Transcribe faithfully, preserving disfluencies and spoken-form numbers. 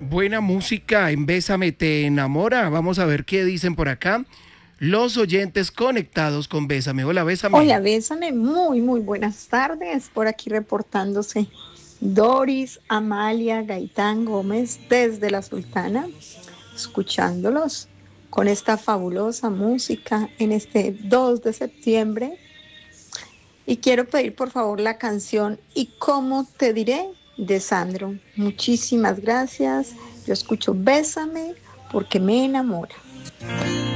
Buena música en Bésame te enamora. Vamos a ver qué dicen por acá los oyentes conectados con Bésame. Hola, Hola, Bésame. Bésame, muy, muy buenas tardes. Por aquí reportándose Doris, Amalia, Gaitán Gómez desde La Sultana, escuchándolos con esta fabulosa música en este dos de septiembre. Y quiero pedir por favor la canción ¿Y cómo te diré? De Sandro. Muchísimas gracias. Yo escucho Bésame porque me enamora.